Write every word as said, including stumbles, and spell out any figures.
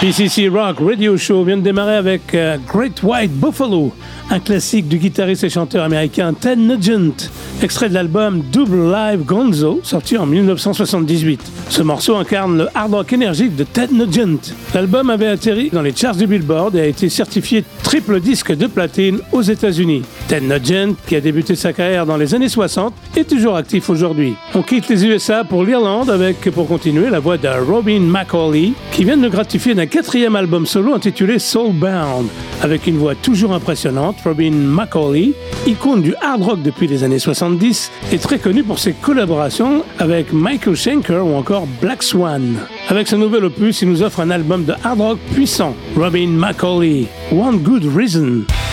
P C C Rock Radio Show vient de démarrer avec euh, Great White Buffalo, un classique du guitariste et chanteur américain Ted Nugent, extrait de l'album Double Live Gonzo, sorti en dix-neuf cent soixante-dix-huit. Ce morceau incarne le hard rock énergique de Ted Nugent. L'album avait atterri dans les charts du Billboard et a été certifié triple disque de platine aux États-Unis. Ted Nugent, qui a débuté sa carrière dans les années soixante, est toujours actif aujourd'hui. On quitte les U S A pour l'Irlande avec, pour continuer, la voix de Robin McAuley, qui vient de le gratifier d'un quatrième album solo intitulé Soulbound. Avec une voix toujours impressionnante, Robin McAuley, icône du hard rock depuis les années soixante-dix, est très connu pour ses collaborations avec Michael Schenker ou encore Black Swan. Avec ce nouvel opus, il nous offre un album de hard rock puissant. Robin McAuley, One Good Reason.